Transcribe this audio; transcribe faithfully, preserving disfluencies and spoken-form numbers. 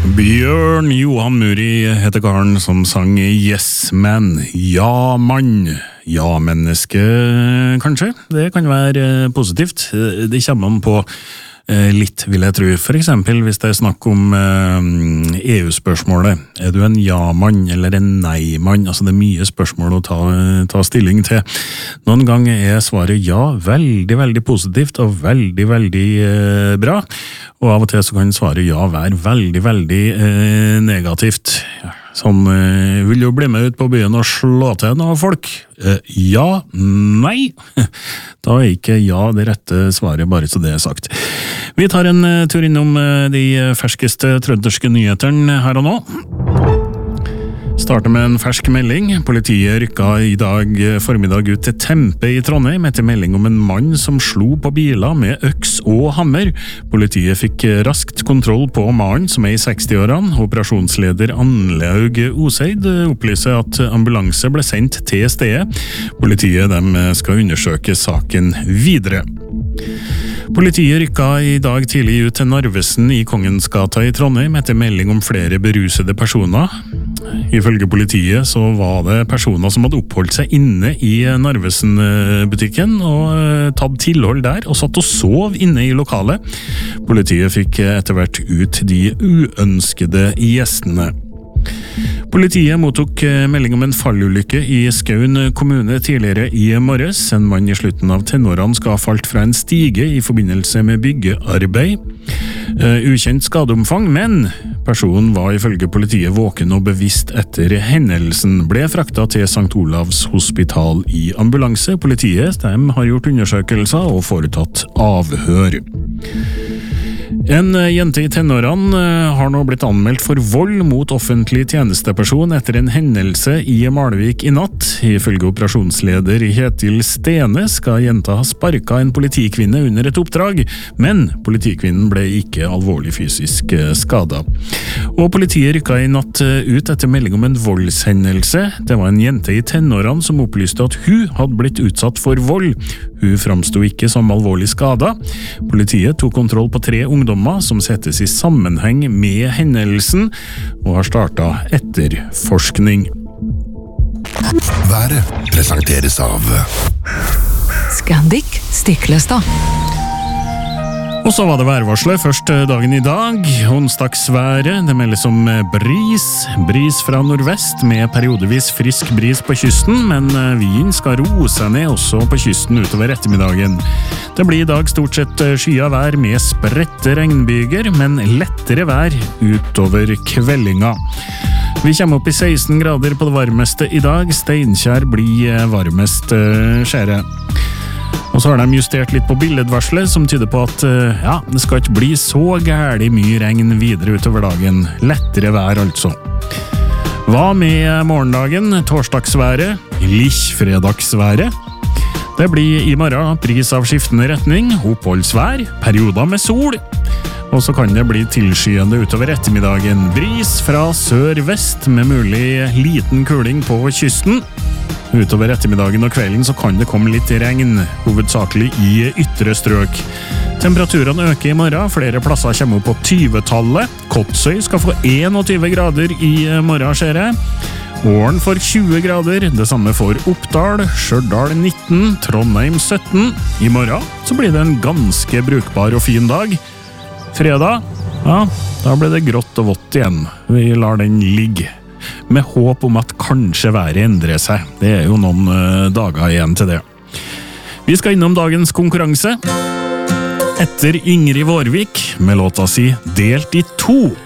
Bjørn Johan Muri heter karen som sang Yes Man, ja mann, ja menneske kanskje. Det kan være positivt. Det kommer man på litt, vil jeg tro. For eksempel hvis det er snakk om E U-spørsmålet. Er du en ja-mann eller en nei-mann? Altså det er mye spørsmål å ta, ta stilling til. Noen ganger er svaret ja, veldig, veldig positivt og veldig, veldig eh, bra. Og av og til så kan svaret ja være veldig, veldig eh, negativt. Sånn, eh, vil du bli med ut på byen og slå til noen folk? Eh, ja, nei. Da er ikke ja det rette svaret, bare så det er sagt. Vi tar en uh, tur innom uh, de ferskeste trønderske nyhetene her og nå. Starter med en fersk melding. Politiet rykka i dag formiddag ut til Tempe i Trondheim etter melding om en mann som slo på biler med øks og hammer. Politiet fikk raskt kontroll på mannen som er i seksti-årene. Operasjonsleder Annlaug Oseid opplyser at ambulanse ble sendt til stedet. Politiet dem skal undersøke saken videre. Politiet rykka i dag tidlig ut til Narvesen i Kongensgata i Trondheim etter melding om flere berusede personer. Ifølge politiet så var det personer som hadde oppholdt seg inne i Narvesen-butikken og tatt tilhold der og satt og sov inne i lokalet. Politiet fikk etter hvert ut de uønskede gjestene. Politiet mottok melding om en fallulykke i Skaun kommune tidligere i morges. En mann i slutten av tenårene skal ha falt fra en stige i forbindelse med byggearbeid. Ukjent skadeomfang, men personen var ifølge politiet våken og bevisst etter hendelsen. Ble frakta til Sankt Olavs hospital i ambulanse. Politiet de har gjort undersøkelser og foretatt avhør. En jente i tenårene har nå blitt anmeldt for vold mot offentlig tjenesteperson etter en hendelse i Malvik i natt. Ifølge operasjonsleder Kjetil Stene skal jenta ha sparket en politikvinne under et oppdrag, men politikvinnen ble ikke alvorlig fysisk skadet. Og politiet rykka i natt ut etter melding om en voldshendelse. Det var en jente i tenårene som opplyste at hun hadde blitt utsatt for vold. Hun framstod ikke som alvorlig skadet. Politiet tok kontroll på tre ungdommer som settes i sammenheng med hendelsen, og har startet etterforskning. Været presenteres av Scandic Stiklestad. Og så var det værvarslet først dagen i dag. Onsdagsværet, det meldes om bris. Bris fra nordvest med periodevis frisk bris på kysten, men vinden skal roe seg ned også på kysten utover ettermiddagen. Det blir i dag stort sett skya vær med spredte regnbyger, men lettere vær utover kveldinga. Vi kommer opp i seksten grader på det varmeste i dag. Steinkjer blir varmest skjære. Og så har de justert litt på billedvarselet, som tyder på at ja, det skal ikke bli så gærlig mye regn videre utover dagen. Lettere vær altså. Hva med morgendagen, torsdagsværet, litt-fredagsværet? Det blir i morgen pris av skiftende retning, oppholdsvær, perioder med sol. Og så kan det bli tilskyende utover ettermiddagen. Bris fra sør-vest med mulig liten kuling på kysten. Utover ettermiddagen og kvelden så kan det komme litt regn, hovedsakelig i ytre strøk. Temperaturene øker i morgen, flere plasser kommer opp på tyve-tallet. Kotsøy skal få einogtyve grader i morgen, ser jeg. Åren får tjue grader, det samme for Oppdal, Stjørdal nitten, Trondheim sytten. I morgen så blir det en ganske brukbar og fin dag. Fredag, ja, da blir det grått og vått igjen. Vi lar den ligge. Med håp om at kanskje været endrer seg. Det er jo noen uh, dager igjen til det. Vi skal innom dagens konkurranse. Etter Ingrid Vårvik med låta si Delt i to.